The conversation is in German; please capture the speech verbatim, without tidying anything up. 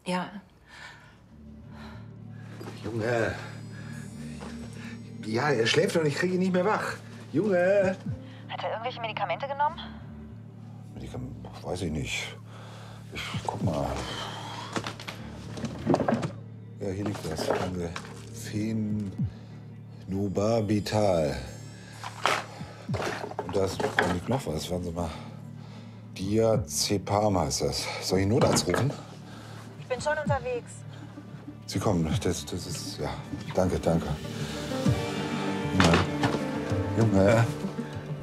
Ja. Junge. Ja, er schläft und ich kriege ihn nicht mehr wach. Junge. Hat er irgendwelche Medikamente genommen? Medikamente? Weiß ich nicht. Ich guck mal. Ja, hier liegt das. Phenobarbital. Und da ist, da liegt noch was. Warten Sie mal. Diazepam heißt das. Soll ich einen Notarzt rufen? Ich bin schon unterwegs. Sie kommen. Das, das ist, ja. Danke, danke. Junge. Junge.